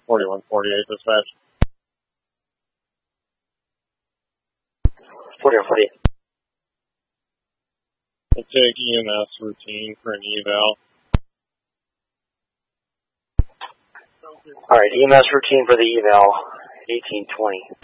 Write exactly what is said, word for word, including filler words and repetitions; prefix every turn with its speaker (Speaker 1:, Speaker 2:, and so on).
Speaker 1: forty-one forty-eight dispatch.
Speaker 2: forty-one forty-eight.
Speaker 1: We'll take E M S routine for an eval.
Speaker 2: Alright, E M S routine for the eval, eighteen twenty.